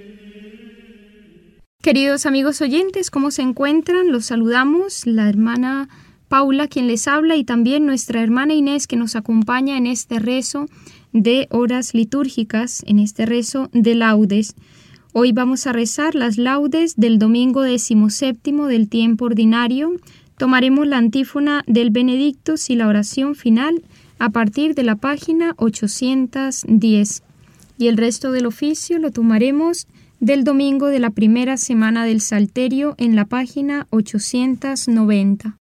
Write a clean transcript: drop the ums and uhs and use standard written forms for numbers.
Queridos amigos oyentes, ¿cómo se encuentran? Los saludamos, la hermana Paula, quien les habla, y también nuestra hermana Inés, que nos acompaña en este rezo de horas litúrgicas, en este rezo de laudes. Hoy vamos a rezar las laudes del domingo 17 del tiempo ordinario. Tomaremos la antífona del Benedictus y la oración final a partir de la página 810. Y el resto del oficio lo tomaremos del domingo de la primera semana del Salterio en la página 890.